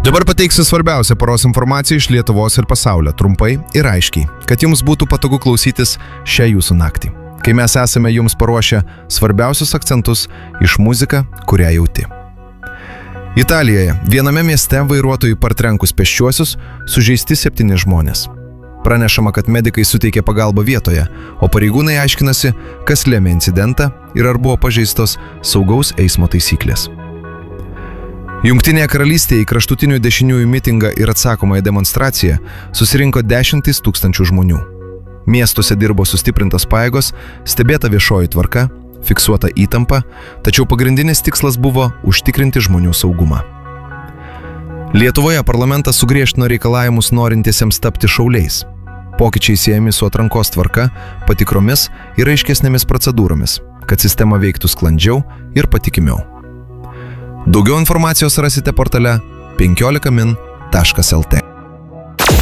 Dabar pateiksiu svarbiausią paros informaciją iš Lietuvos ir pasaulio, trumpai ir aiškiai, kad jums būtų patogu klausytis šią jūsų naktį, kai mes esame jums paruošę svarbiausius akcentus iš muziką, kurią jauti. Italijoje viename mieste vairuotojui partrenkus pėsčiuosius sužeisti 7 žmonės. Pranešama, kad medikai suteikė pagalbą vietoje, o pareigūnai aiškinasi, kas lėmė incidentą ir ar buvo pažeistos saugaus eismo taisyklės. Jungtinėje karalystėje į kraštutinių dešiniųjų mitingą ir atsakomąją demonstraciją susirinko 10 000 žmonių. Miestuose dirbo sustiprintos pajėgos, stebėta viešoji tvarka, fiksuota įtampa, tačiau pagrindinis tikslas buvo užtikrinti žmonių saugumą. Lietuvoje parlamentas sugriežtino reikalavimus norintiesiems tapti šauliais. Pokyčiai siejami su atrankos tvarka, patikromis ir aiškesnėmis procedūromis, kad sistema veiktų sklandžiau ir patikimiau. Daugiau informacijos rasite portale 15min.lt.